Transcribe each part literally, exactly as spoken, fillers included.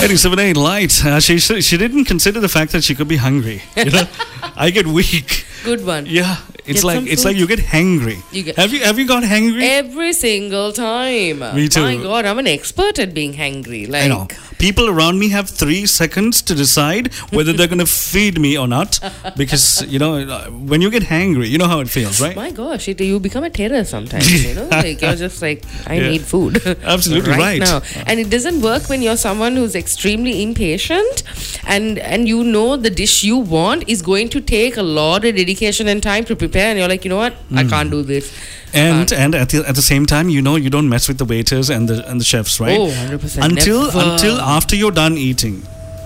ninety-seven point eight Light. Uh, she she didn't consider the fact that she could be hungry. You know, I get weak. Good one. Yeah, it's Get like some it's food. like you get hangry. You get- have you have you got hangry? Every single time. Me too. My God, I'm an expert at being hangry. Like, I know. People around me have three seconds to decide whether they're going to feed me or not, because you know when you get hangry, you know how it feels, right? my gosh, it, you become a terror sometimes, you know? Like, you're just like, I Yeah. need food. Absolutely right. now. And it doesn't work when you're someone who's extremely impatient and, and you know the dish you want is going to take a lot of dedication and time to prepare. And you're like, you know what? I can't do this. And and at the, at the same time, you know, you don't mess with the waiters and the and the chefs, right? Oh, one hundred percent. Until Never. until after you're done eating.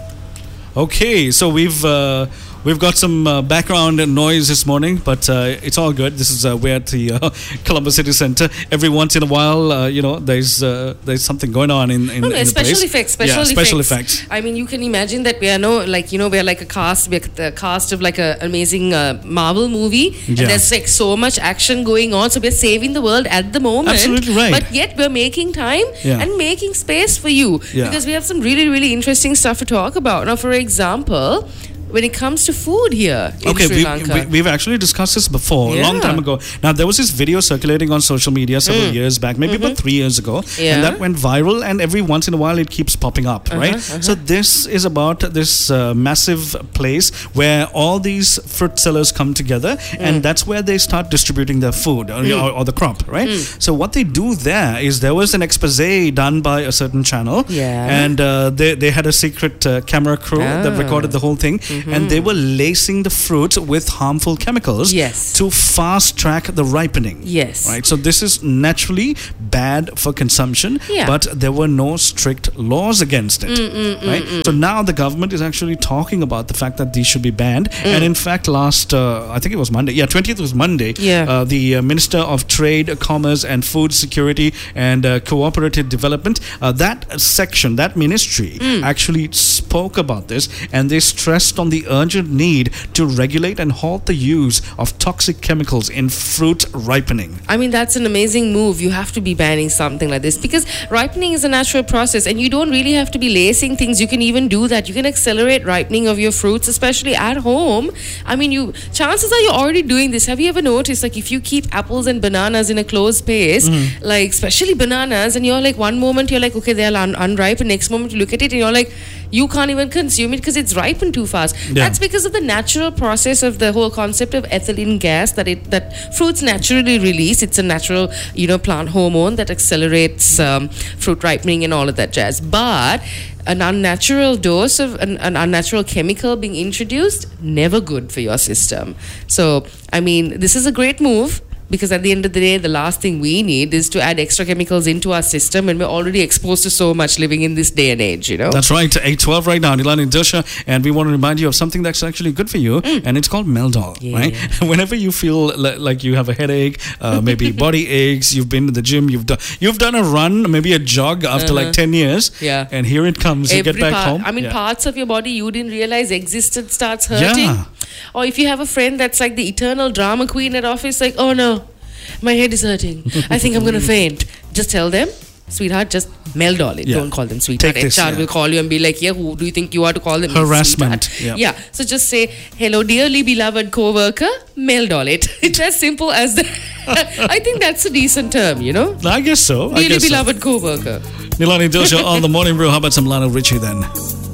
Okay, so we've uh, we've got some uh, background noise this morning, but uh, it's all good. This is uh, we're at the uh, Colombo City Centre. Every once in a while, uh, you know, there's uh, there's something going on in in, No, no, in the special place. effects, special yeah, effects. special effects. I mean, you can imagine that we are no, like, you know, we're like a cast, we're the cast of like an amazing uh, Marvel movie. Yeah. And there's like so much action going on. So we're saving the world at the moment. Absolutely right. But yet we're making time Yeah. and making space for you. Yeah. Because we have some really, really interesting stuff to talk about. Now, for example, when it comes to food here in Okay, Sri we, Lanka. we, we've actually discussed this before, a long Yeah. time ago. Now, there was this video circulating on social media several years back, maybe about three years ago, Yeah. and that went viral, and every once in a while it keeps popping up, right? So this is about this uh, massive place where all these fruit sellers come together, and that's where they start distributing their food or, or, or the crop, right? So what they do there is there was an expose done by a certain channel, Yeah. and uh, they, they had a secret uh, camera crew that Ah. recorded the whole thing, and they were lacing the fruit with harmful chemicals Yes. to fast track the ripening. Yes. Right. So this is naturally bad for consumption, Yeah. but there were no strict laws against it. Right. So now the government is actually talking about the fact that these should be banned. And in fact, last uh, I think it was Monday. Yeah, twentieth was Monday. Yeah. Uh, the uh, Minister of Trade, Commerce, and Food Security and uh, Cooperative Development, uh, that section, that ministry, actually spoke about this, and they stressed on the urgent need to regulate and halt the use of toxic chemicals in fruit ripening. I mean, that's an amazing move. You have to be banning something like this because ripening is a natural process and you don't really have to be lacing things. You can even do that. You can accelerate ripening of your fruits, especially at home. I mean, you chances are you're already doing this. Have you ever noticed, like, if you keep apples and bananas in a closed space, like, especially bananas, and you're like, one moment you're like, okay, they're un- unripe, and next moment you look at it and you're like, you can't even consume it because it's ripened too fast. Yeah. That's because of the natural process of the whole concept of ethylene gas that it that fruits naturally release. It's a natural, you know, plant hormone that accelerates um, fruit ripening and all of that jazz. But an unnatural dose of an, an unnatural chemical being introduced, never good for your system. So, I mean, this is a great move. Because at the end of the day, the last thing we need is to add extra chemicals into our system, and we're already exposed to so much living in this day and age, you know? That's right, eight twelve right now, Nilani Dilsha, and we want to remind you of something that's actually good for you, and it's called Meldol, Yeah. right? Whenever you feel li- like you have a headache, uh, maybe body aches, you've been to the gym, you've done you've done a run, maybe a jog after like ten years, Yeah. and here it comes, you get back part, home. I mean, Yeah. parts of your body you didn't realize existed starts hurting. Yeah. Or if you have a friend that's like the eternal drama queen at office, like, oh no, my head is hurting. I think I'm going to faint. Just tell them, sweetheart, just Meldol it. Yeah. Don't call them sweetheart. Take this, H R yeah. will call you and be like, yeah, who do you think you are to call them Harassment, sweetheart? yeah. Yeah. So just say, hello, dearly beloved co-worker, Meldol it. It's as simple as that. I think that's a decent term, you know? I guess so. I Dearly guess so. beloved co-worker. Nilani Dilsha on the Morning Brew. How about some Lionel Richie then?